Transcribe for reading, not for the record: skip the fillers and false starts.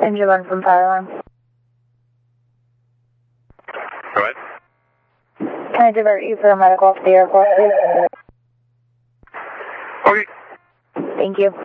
Engine 1 from fire alarm. Go ahead. Can I divert you for a medical to the airport? Okay. Thank you.